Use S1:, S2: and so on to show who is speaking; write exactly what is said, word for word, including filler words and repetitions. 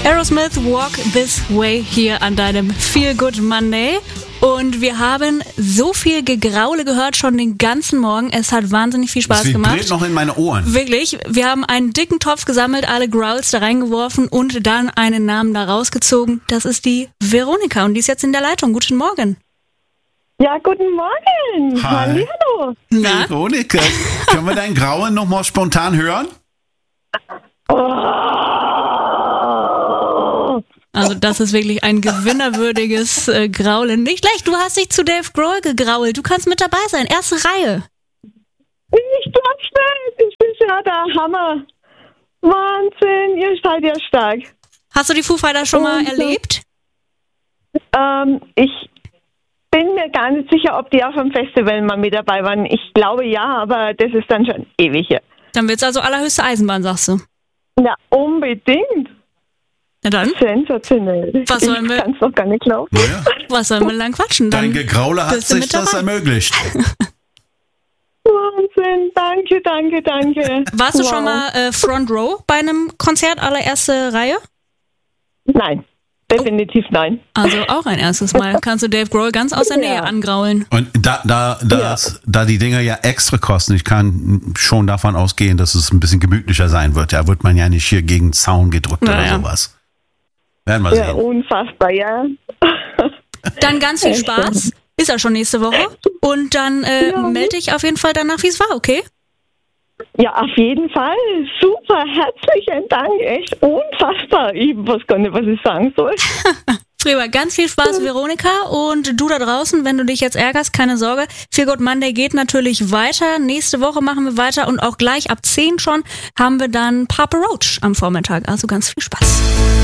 S1: Aerosmith, Walk This Way hier an deinem Feel Good Monday. Und wir haben so viel Gegraule gehört schon den ganzen Morgen. Es hat wahnsinnig viel Spaß
S2: das
S1: gemacht.
S2: Das noch in meine Ohren.
S1: Wirklich. Wir haben einen dicken Topf gesammelt, alle Growls da reingeworfen und dann einen Namen da rausgezogen. Das ist die Veronika und die ist jetzt in der Leitung. Guten Morgen.
S3: Ja, guten Morgen.
S2: Hi.
S3: Hallo.
S1: Na?
S2: Veronika, können wir deinen Grauen noch mal spontan hören?
S1: Also das ist wirklich ein gewinnerwürdiges äh, Graulen. Nicht schlecht, du hast dich zu Dave Grohl gegrault. Du kannst mit dabei sein. Erste Reihe.
S3: Ich glaub's nicht. Das ist ja der Hammer. Wahnsinn, ihr seid ja stark.
S1: Hast du die Foo Fighters schon mal
S3: Und,
S1: erlebt?
S3: Ähm, ich bin mir gar nicht sicher, ob die auf dem Festival mal mit dabei waren. Ich glaube ja, aber das ist dann schon ewig hier.
S1: Dann wird's also allerhöchste Eisenbahn, sagst du.
S3: Ja, unbedingt.
S1: Na dann,
S3: Sensationell.
S1: Was sollen wir-
S3: Ich kann's noch gar nicht glauben.
S2: Naja,
S1: was sollen wir lang quatschen? Dann
S2: dein Gegraule hat
S1: bist du
S2: sich
S1: mit
S2: das
S1: dabei.
S2: ermöglicht.
S3: Wahnsinn, danke, danke, danke.
S1: Warst du
S3: Wow.
S1: schon mal äh, Front Row bei einem Konzert, allererste Reihe?
S3: Nein, definitiv nein.
S1: Also auch ein erstes Mal. Kannst du Dave Grohl ganz aus der
S3: Ja.
S1: Nähe angraulen.
S2: Und da, da, das, da die Dinger ja extra kosten, ich kann schon davon ausgehen, dass es ein bisschen gemütlicher sein wird. Da wird man ja nicht hier gegen den Zaun gedrückt
S1: Naja.
S2: oder sowas. Werden wir
S3: Ja,
S2: sehen.
S3: unfassbar, ja.
S1: Dann ganz viel
S3: Echt,
S1: Spaß. Ist ja schon nächste Woche. Und dann äh,
S3: Ja.
S1: melde dich auf jeden Fall danach, wie es war, okay?
S3: Ja, auf jeden Fall. Super, herzlichen Dank. Echt unfassbar. Ich weiß gar nicht, was ich sagen soll.
S1: Prima, ganz viel Spaß, Veronika. Und du da draußen, wenn du dich jetzt ärgerst, keine Sorge. Feel Good Monday geht natürlich weiter. Nächste Woche machen wir weiter und auch gleich ab zehn schon haben wir dann Papa Roach am Vormittag. Also ganz viel Spaß.